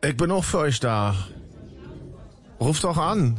Ich bin auch für euch da. Ruft doch an.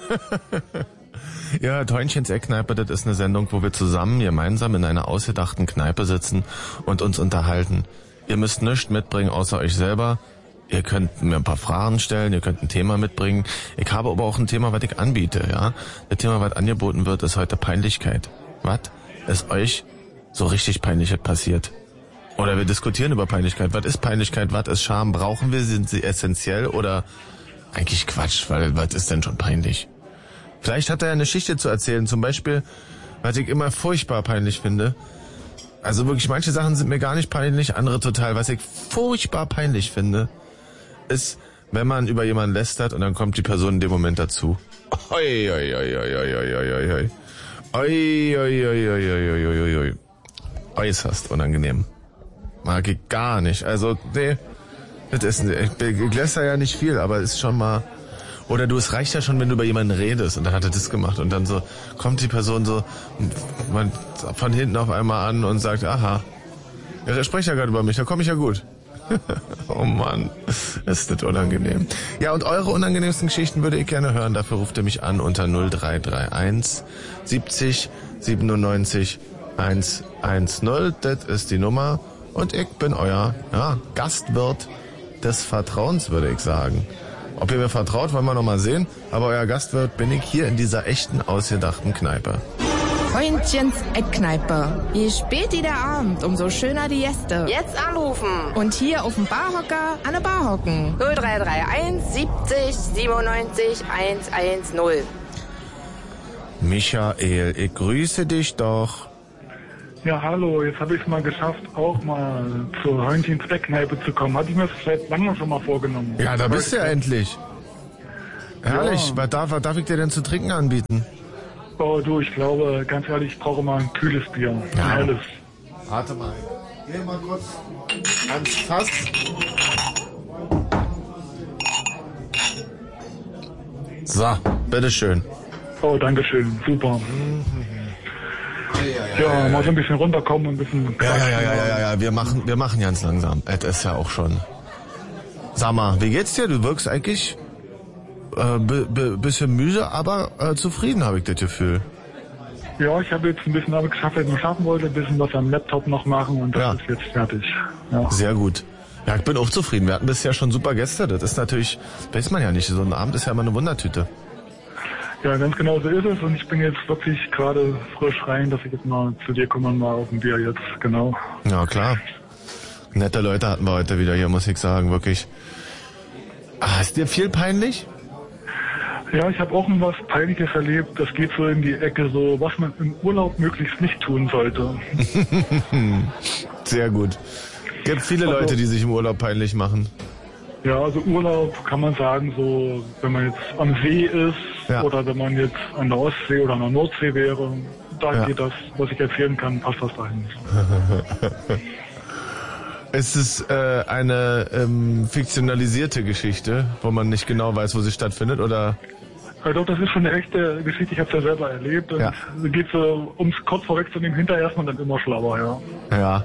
Ja, Heunchen's Eckkneipe, das ist eine Sendung, wo wir zusammen, gemeinsam in einer ausgedachten Kneipe sitzen und uns unterhalten. Ihr müsst nichts mitbringen, außer euch selber. Ihr könnt mir ein paar Fragen stellen, ihr könnt ein Thema mitbringen. Ich habe aber auch ein Thema, was ich anbiete, ja. Das Thema, was angeboten wird, ist heute Peinlichkeit. Was ist euch so richtig Peinliches passiert? Oder wir diskutieren über Peinlichkeit. Was ist Peinlichkeit? Was ist Scham? Brauchen wir? Sind sie essentiell? Oder eigentlich Quatsch, weil was ist denn schon peinlich? Vielleicht hat er ja eine Geschichte zu erzählen. Zum Beispiel, was ich immer furchtbar peinlich finde. Also wirklich, manche Sachen sind mir gar nicht peinlich, andere total. Was ich furchtbar peinlich finde, ist, wenn man über jemanden lästert und dann kommt die Person in dem Moment dazu. Oi, oi, oi, oi, oi, oi, oi, oi. Oi, oi, oi, oi, oi, oi, oi. Äußerst unangenehm. Mag ich gar nicht. Also, nee, das ist, ich lässt ja nicht viel, aber ist schon mal, oder du, es reicht ja schon, wenn du über jemanden redest und dann hat er das gemacht und dann so, kommt die Person so, man von hinten auf einmal an und sagt, aha, er spricht ja gerade über mich, da komme ich ja gut. Oh Mann, ist das unangenehm. Ja, und eure unangenehmsten Geschichten würde ich gerne hören. Dafür ruft ihr mich an unter 0331 70 97 110. Das ist die Nummer. Und ich bin euer Gastwirt des Vertrauens, würde ich sagen. Ob ihr mir vertraut, wollen wir noch mal sehen. Aber euer Gastwirt bin ich hier in dieser echten, ausgedachten Kneipe. Heunchen's Eckkneipe. Je später der Abend, umso schöner die Gäste. Jetzt anrufen. Und hier auf dem Barhocker an der Bar hocken. 0331 70 97 110. Michael, ich grüße dich doch. Ja, hallo, jetzt habe ich es mal geschafft, auch mal zur Heunchen's Eckkneipe zu kommen. Hatte ich mir das seit langem schon mal vorgenommen. Ja, da bist du ja endlich. Herrlich, Ja. was darf ich dir denn zu trinken anbieten? Oh du, ich glaube, ganz ehrlich, ich brauche mal ein kühles Bier. Ja. Ein helles. Warte mal. Geh mal kurz ans Fass. So, bitteschön. Oh, danke schön, super. Ja, mal so ein bisschen runterkommen und ein bisschen Ja, wir machen ganz langsam. Das ist ja auch schon. Sag mal, wie geht's dir? Du wirkst eigentlich bisschen müde, aber zufrieden, habe ich das Gefühl. Ja, ich habe jetzt ein bisschen Arbeit geschafft, was ich noch schaffen wollte, ein bisschen was am Laptop noch machen und das ist jetzt fertig. Ja. Sehr gut. Ja, ich bin auch zufrieden. Wir hatten bisher schon super Gäste. Das ist natürlich, weiß man ja nicht. So ein Abend ist ja immer eine Wundertüte. Ja, ganz genau so ist es und ich bin jetzt wirklich gerade frisch rein, dass ich jetzt mal zu dir komme und mal auf ein Bier jetzt, genau. Ja, klar. Nette Leute hatten wir heute wieder hier, muss ich sagen, wirklich. Ist dir viel peinlich? Ja, ich habe auch was Peinliches erlebt. Das geht so in die Ecke, so was man im Urlaub möglichst nicht tun sollte. Sehr gut. Gibt viele Leute, die sich im Urlaub peinlich machen. Ja, also Urlaub kann man sagen, so wenn man jetzt am See ist oder wenn man jetzt an der Ostsee oder an der Nordsee wäre, da geht das, was ich erzählen kann, passt das dahin. Ist es eine fiktionalisierte Geschichte, wo man nicht genau weiß, wo sie stattfindet, oder? Ja, doch, das ist schon eine echte Geschichte, ich habe es ja selber erlebt. Und es geht so, ums kurz vorwegzunehmen, hinterher ist man dann immer schlauer, ja. Ja.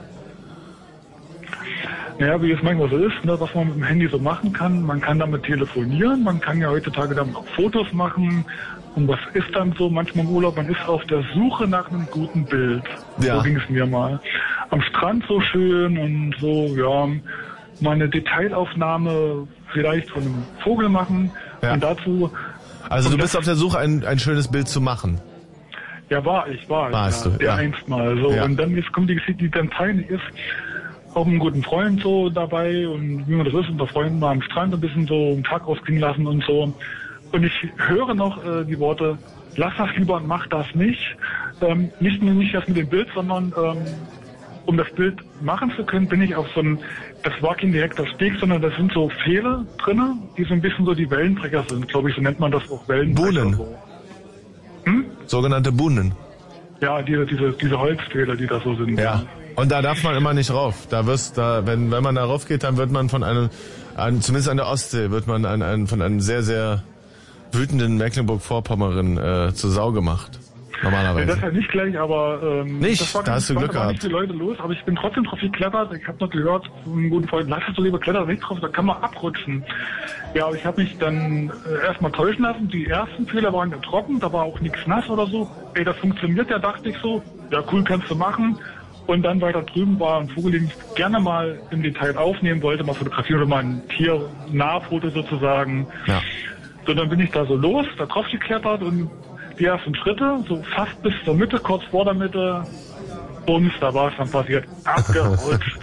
Naja, wie es manchmal so ist, ne, was man mit dem Handy so machen kann. Man kann damit telefonieren, man kann ja heutzutage damit auch Fotos machen. Und was ist dann so manchmal im Urlaub? Man ist auf der Suche nach einem guten Bild. Ja. So ging es mir mal. Am Strand so schön und so, ja, mal eine Detailaufnahme vielleicht von einem Vogel machen. Ja. Und dazu... Also du bist auf der Suche, ein schönes Bild zu machen. Ja, war ich. Warst du, der einst mal. So. Ja. Und dann jetzt kommt die Geschichte, die dann peinlich ist. Auch einen guten Freund so dabei und wie man das ist, unter Freunden mal am Strand ein bisschen so einen Tag ausklingen lassen und so. Und ich höre noch die Worte, lass das lieber und mach das nicht. Nicht das mit dem Bild, sondern um das Bild machen zu können, bin ich auf so ein, das war kein direkter Steg, sondern das sind so Pfähle drinne, die so ein bisschen so die Wellenträger sind, glaube ich, so nennt man das auch Wellenträger. Buhnen. So. Sogenannte Buhnen. Ja, diese Holzpfähle, die da so sind. Ja. Und da darf man immer nicht rauf. Wenn man da rauf geht, dann wird man zumindest an der Ostsee, wird man von einem sehr, sehr wütenden Mecklenburg-Vorpommern zur Sau gemacht. normalerweise. Das halt nicht gleich, aber nicht, das war da hast du Glück gehabt. Nicht viele Leute los, aber ich bin trotzdem drauf geklettert. Ich habe noch gehört von einem guten Freund, lass es so lieber klettern nicht drauf, da kann man abrutschen. Ja, aber ich habe mich dann erstmal täuschen lassen. Die ersten Fehler waren ja trocken, da war auch nichts nass oder so. Ey, das funktioniert ja, dachte ich so. Ja, cool, kannst du machen. Und dann weiter drüben war ein Vogel, den ich gerne mal im Detail aufnehmen wollte, mal fotografieren oder mal ein Tier-Nahfoto sozusagen. Ja. So, dann bin ich da so los, da drauf geklettert und die ersten Schritte, so fast bis zur Mitte, kurz vor der Mitte, bums, da war es dann passiert, abgerutscht.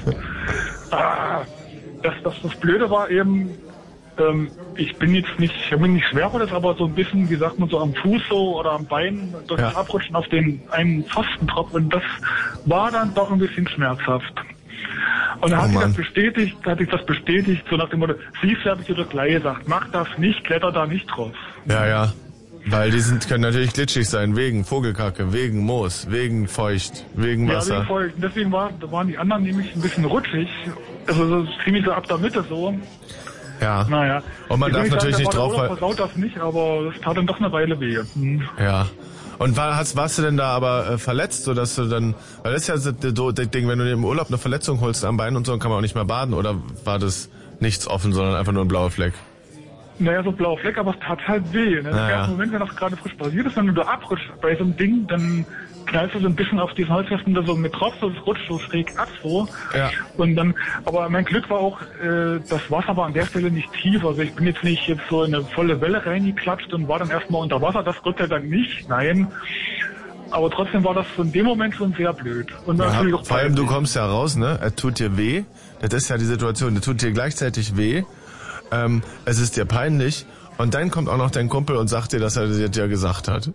Das Blöde war eben, ich bin nicht schwer für das, aber so ein bisschen, wie sagt man, so am Fuß so oder am Bein durch das Abrutschen auf den einen Pfosten drauf und das war dann doch ein bisschen schmerzhaft. Und dann hatte ich das bestätigt, so nach dem Motto, siehst du, habe ich dir doch gleich gesagt, mach das nicht, kletter da nicht drauf. Ja. Weil die können natürlich glitschig sein, wegen Vogelkacke, wegen Moos, wegen feucht, wegen Wasser. Ja, wegen feucht. Und deswegen waren die anderen nämlich ein bisschen rutschig, also so ziemlich so ab der Mitte so. Ja. Naja. Und man darf natürlich nicht drauf... versaut das nicht, aber das tat dann doch eine Weile weh. Ja. Und warst du denn da aber verletzt, sodass du dann... Weil das ist ja das Ding, wenn du dir im Urlaub eine Verletzung holst am Bein und so, dann kann man auch nicht mehr baden. Oder war das nichts offen, sondern einfach nur ein blauer Fleck? Naja, so blauer Fleck, aber es tat halt weh. Ne? Im ersten Moment, wenn das gerade frisch passiert ist, wenn du da abrutscht bei so einem Ding, dann knallst du so ein bisschen auf diesen Holzkasten da so mit drauf, so es rutscht so schräg ab so. Ja. Und dann, aber mein Glück war auch, das Wasser war an der Stelle nicht tief. Also ich bin jetzt so in eine volle Welle reingeklatscht und war dann erstmal unter Wasser. Das Gott sei Dank nicht, nein. Aber trotzdem war das in dem Moment schon sehr blöd. Und natürlich auch vor allem, du kommst ja raus, ne? Er tut dir weh. Das ist ja die Situation. Er tut dir gleichzeitig weh. Es ist dir peinlich. Und dann kommt auch noch dein Kumpel und sagt dir, dass er dir ja gesagt hat.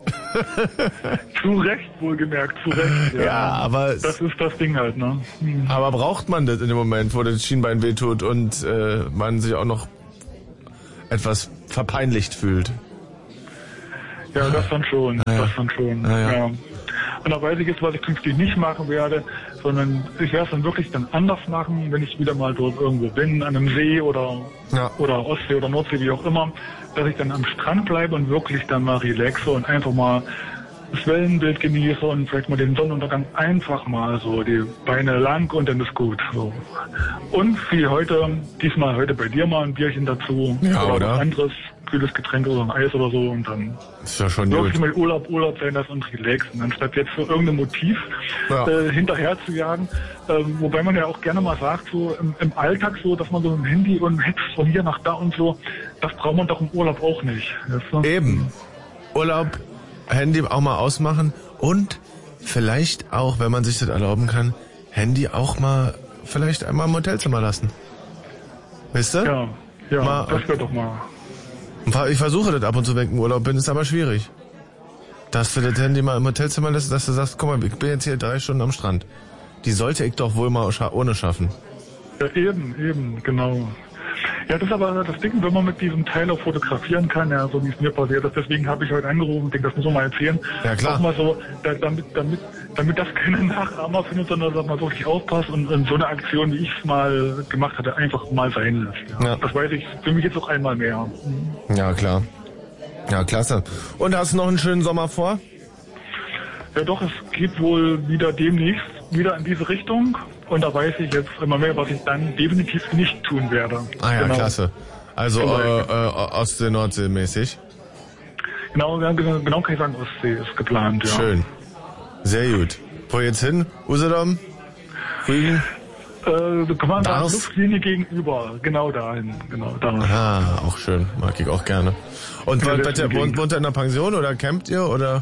Zu Recht, wohlgemerkt, zu Recht. Ja, aber... Das ist das Ding halt, ne? Aber braucht man das in dem Moment, wo das Schienbein wehtut und man sich auch noch etwas verpeinlicht fühlt? Ja, das dann schon. Ja. Und da weiß ich jetzt, was ich künftig nicht machen werde, sondern ich werde es dann wirklich dann anders machen, wenn ich wieder mal dort irgendwo bin, an einem See oder Ostsee oder Nordsee, wie auch immer, dass ich dann am Strand bleibe und wirklich dann mal relaxe und einfach mal das Wellenbild genieße und vielleicht mal den Sonnenuntergang einfach mal so die Beine lang und dann ist gut. So. Und wie diesmal heute bei dir mal ein Bierchen dazu oder was anderes, kühles Getränk oder ein Eis oder so und dann ist ja schon wirklich mal Urlaub sein lassen und relaxen, anstatt jetzt so irgendein Motiv hinterher zu jagen. Wobei man ja auch gerne mal sagt, so im Alltag so, dass man so ein Handy und hetzt von hier nach da und so, das braucht man doch im Urlaub auch nicht. Eben. Urlaub, Handy auch mal ausmachen und vielleicht auch, wenn man sich das erlauben kann, Handy auch mal vielleicht einmal im Hotelzimmer lassen. Weißt du? Ja, das wäre doch mal... Ich versuche das ab und zu, wenn ich im Urlaub bin, ist aber schwierig. Dass du das Handy mal im Hotelzimmer lässt, dass du sagst, guck mal, ich bin jetzt hier 3 Stunden am Strand. Die sollte ich doch wohl mal ohne schaffen. Ja, eben, genau. Ja, das ist aber das Ding, wenn man mit diesem Teil auch fotografieren kann, ja, so wie es mir passiert ist. Deswegen habe ich heute angerufen und denke, das muss man mal erzählen. Ja, klar. Auch mal so, damit das keine Nachahmer findet, sondern dass man wirklich aufpasst und so eine Aktion, wie ich es mal gemacht hatte, einfach mal sein lässt. Ja. Das weiß ich für mich jetzt auch einmal mehr. Ja, klar. Ja, klasse. Und hast du noch einen schönen Sommer vor? Ja doch, es geht wohl wieder demnächst wieder in diese Richtung. Und da weiß ich jetzt immer mehr, was ich dann definitiv nicht tun werde. Ah ja, genau. Klasse. Also Ostsee, Nordsee mäßig? Genau kann ich sagen, Ostsee ist geplant, ja. Schön. Sehr gut. Wo jetzt hin? Usedom? Rügen? Kann man sagen, Luftlinie gegenüber. Genau dahin. Ah, auch schön. Mag ich auch gerne. Und wohnt ihr in einer Pension oder campt ihr oder?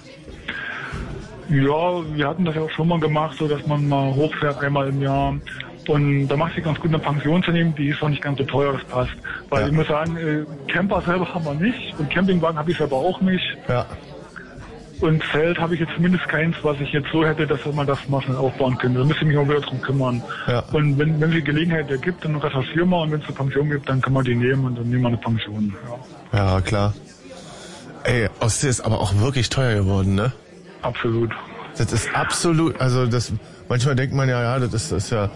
Ja, wir hatten das ja auch schon mal gemacht, so dass man mal hochfährt einmal im Jahr. Und da macht sich ganz gut eine Pension zu nehmen, die ist auch nicht ganz so teuer, das passt. Weil ich muss sagen, Camper selber haben wir nicht und Campingwagen habe ich selber auch nicht. Ja. Und Zelt habe ich jetzt zumindest keins, was ich jetzt so hätte, dass man das mal schnell aufbauen könnte. Da müsste ich mich mal wieder drum kümmern. Ja. Und wenn es die Gelegenheit gibt, dann recherchieren wir und wenn es eine Pension gibt, dann kann man die nehmen und dann nehmen wir eine Pension. Ja, klar. Ey, Ostsee ist aber auch wirklich teuer geworden, ne? Absolut. Das ist absolut, also manchmal denkt man ja, das ist ja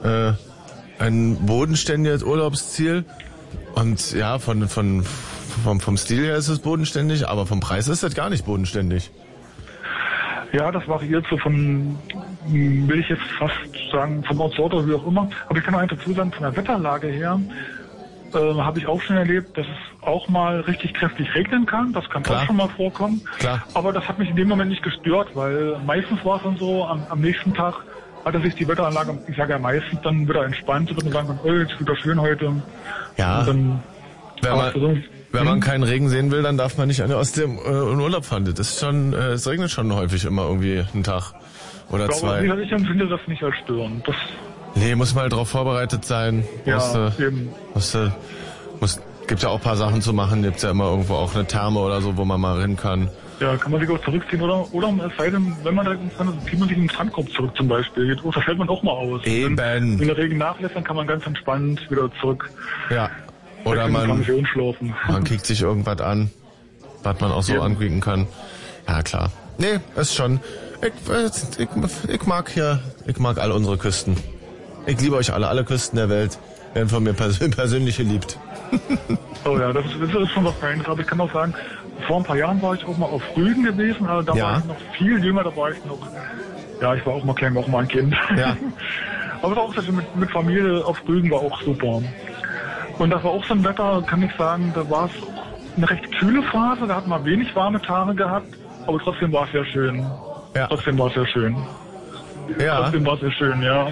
ein bodenständiges Urlaubsziel und ja, vom Stil her ist es bodenständig, aber vom Preis ist das gar nicht bodenständig. Ja, das variiert so von, will ich jetzt fast sagen, vom Ort oder wie auch immer. Aber ich kann noch eins dazu sagen, von der Wetterlage her habe ich auch schon erlebt, dass es auch mal richtig kräftig regnen kann. Das kann Klar. auch schon mal vorkommen. Klar. Aber das hat mich in dem Moment nicht gestört, weil meistens war es dann so, am nächsten Tag hatte sich die Wetteranlage, ich sage ja meistens, dann wieder entspannt und dann sagen kann, oh, jetzt ist wieder schön heute. Ja, Und dann, wenn man keinen Regen sehen will, dann darf man nicht aus dem in Urlaub fahren. Das ist schon, es regnet schon häufig immer irgendwie einen Tag oder zwei. Aber ich empfinde das nicht als störend. Das, Nee, muss mal drauf vorbereitet sein. ja, eben. Gibt ja auch ein paar Sachen zu machen. Gibt's ja immer irgendwo auch eine Therme oder so, wo man mal hin kann. Ja, kann man sich auch zurückziehen oder es sei denn, wenn man da zieht man sich in den Strandkorb zurück zum Beispiel. Da fällt man auch mal aus. Eben. Wenn der Regen nachlässt, dann kann man ganz entspannt wieder zurück. Ja. Oder in die man Pension schlafen. kriegt sich irgendwas an, was man auch so ankriegen kann. Ja, klar. Nee, ist schon. Ich mag all unsere Küsten. Ich liebe euch alle Küsten der Welt werden von mir persönlich geliebt. Oh ja, das ist schon was Feines. Aber ich kann auch sagen, vor ein paar Jahren war ich auch mal auf Rügen gewesen, aber da Ja. war ich noch viel jünger, da war ich noch, ja, ich war auch mal klein, war auch mal ein Kind. Ja. Aber auch mit Familie auf Rügen war auch super. Und das war auch so ein Wetter, kann ich sagen, da war es eine recht kühle Phase, da hat man wenig warme Tage gehabt, aber trotzdem war es sehr schön. Ja. Trotzdem war es sehr schön. Ja. Trotzdem war es sehr schön, ja.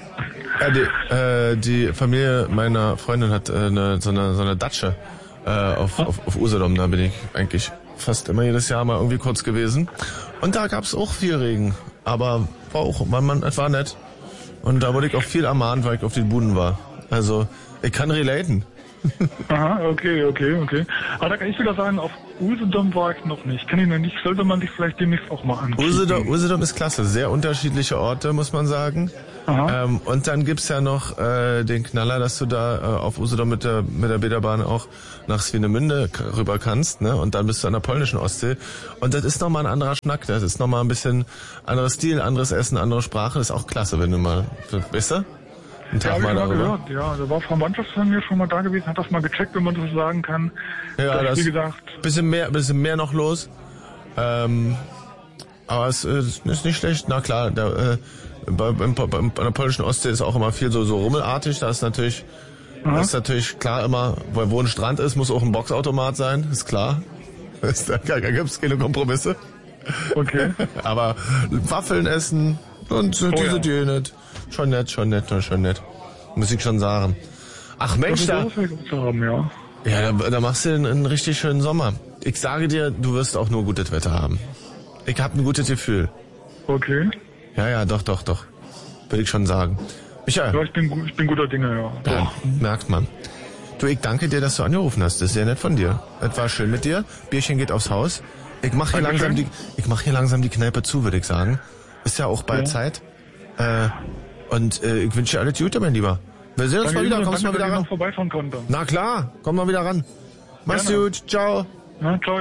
Ja, die Familie meiner Freundin hat so eine Datsche auf Usedom. Da bin ich eigentlich fast immer jedes Jahr mal irgendwie kurz gewesen. Und da gab's auch viel Regen. Aber es war nett. Und da wurde ich auch viel ermahnt, weil ich auf den Buden war. Also, ich kann relaten. Aha, okay. Aber da kann ich wieder sagen, auf Usedom war ich noch nicht. Kenne ich noch nicht, sollte man sich vielleicht demnächst auch mal anschauen. Usedom ist klasse. Sehr unterschiedliche Orte, muss man sagen. Und dann gibt's ja noch den Knaller, dass du da auf Usedom mit der Bäderbahn auch nach Swinemünde rüber kannst, ne? Und dann bist du an der polnischen Ostsee. Und das ist nochmal ein anderer Schnack. Das ist nochmal ein bisschen anderes Stil, anderes Essen, andere Sprache. Das ist auch klasse, wenn du mal, weißt du? Einen Tag mal darüber. Gehört, ja. Da war Frau Mannschaft von mir schon mal da gewesen, hat das mal gecheckt, wenn man das so sagen kann. Ja, das wie gesagt, bisschen mehr noch los. Aber es ist nicht schlecht. Na klar, bei der polnischen Ostsee ist auch immer viel so rummelartig. Da ist natürlich klar immer, wo ein Strand ist, muss auch ein Boxautomat sein. Ist klar. Da gibt's keine Kompromisse. okay. Aber Waffeln essen und jene. Schon nett. Muss ich schon sagen. Ach Mensch, Das ist auch zu haben, ja. Ja, da machst du einen richtig schönen Sommer. Ich sage dir, du wirst auch nur gutes Wetter haben. Ich habe ein gutes Gefühl. Okay. Ja, doch. Will ich schon sagen. Michael. Ja, ich bin guter Dinge, ja. Ja, merkt man. Du, ich danke dir, dass du angerufen hast. Das ist sehr nett von dir. Es war schön mit dir. Bierchen geht aufs Haus. Ich mache hier langsam die Kneipe zu, würde ich sagen. Ist ja auch bald Zeit. Und ich wünsche dir alles Gute, mein Lieber. Wir sehen uns mal wieder. Kommst mal wieder ran. Vorbeifahren konnte. Na klar, komm mal wieder ran. Mach's Gerne. gut. Ciao. Ja, ciao.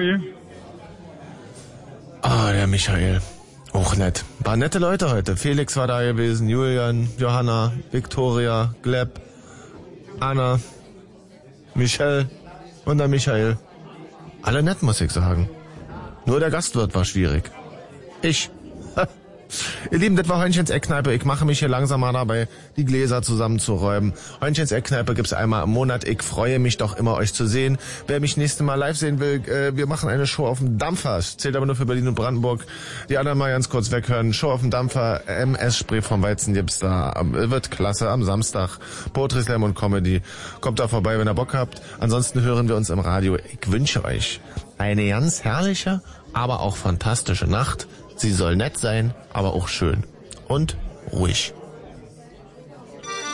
Der Michael. Auch nett. Ein paar nette Leute heute. Felix war da gewesen, Julian, Johanna, Viktoria, Gleb, Anna, Michelle und der Michael. Alle nett, muss ich sagen. Nur der Gastwirt war schwierig. Ich. Ihr Lieben, das war Heunchen's Eckkneipe. Ich mache mich hier langsam mal dabei, die Gläser zusammenzuräumen. Heunchen's Eckkneipe gibt's einmal im Monat. Ich freue mich doch immer, euch zu sehen. Wer mich nächstes Mal live sehen will, wir machen eine Show auf dem Dampfer. Zählt aber nur für Berlin und Brandenburg. Die anderen mal ganz kurz weghören. Show auf dem Dampfer, MS Spree vom Weizen gibt's da. Wird klasse am Samstag. Poetry Slam und Comedy. Kommt da vorbei, wenn ihr Bock habt. Ansonsten hören wir uns im Radio. Ich wünsche euch eine ganz herrliche, aber auch fantastische Nacht. Sie soll nett sein, aber auch schön und ruhig.